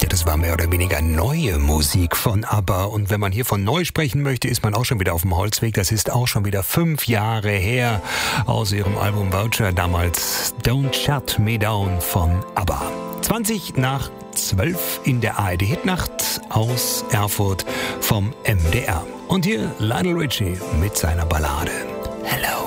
Ja, das war mehr oder weniger neue Musik von ABBA. Und wenn man hier von neu sprechen möchte, ist man auch schon wieder auf dem Holzweg. Das ist auch schon wieder 5 Jahre her aus ihrem Album Voucher. Damals Don't Shut Me Down von ABBA. 20:12 in der ARD-Hitnacht aus Erfurt vom MDR. Und hier Lionel Richie mit seiner Ballade Hello.